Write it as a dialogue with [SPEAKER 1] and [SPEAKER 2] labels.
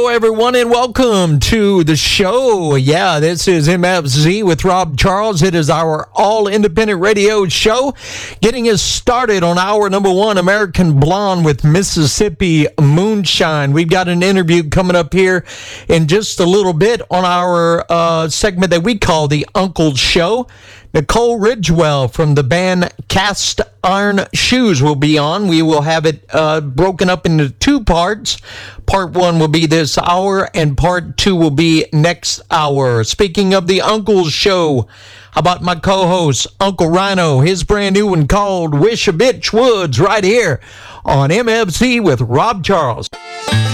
[SPEAKER 1] Hello, everyone, and welcome to the show. Yeah, this is MFZ with Rob Charles. It is our all-independent radio show, getting us started on hour number one, American Blonde with Mississippi Moonshine. We've got an interview coming up here in just a little bit on our segment that we call the Uncle Show. Nicole Ridgewell from the band Cast Iron Shoes will be on. We will have it broken up into two parts. Part one will be this hour, and part two will be next hour. Speaking of the Uncle Show, how about my co-host, Uncle Rhino, his brand new one called Wish a Bitch Woods, right here on MFC with Rob Charles.